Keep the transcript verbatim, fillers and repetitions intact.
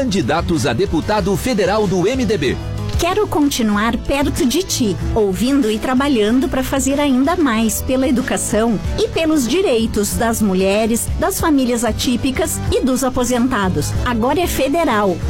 candidatos a deputado federal do M D B. Quero continuar perto de ti, ouvindo e trabalhando para fazer ainda mais pela educação e pelos direitos das mulheres, das famílias atípicas e dos aposentados. Agora é federal.